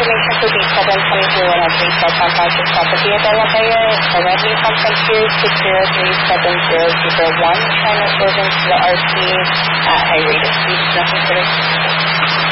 information to be 723 when I've reached our Compound Property at Alabaya. Currently from 603-700-1, trying to move into the RC at high rate of speed. Nothing further.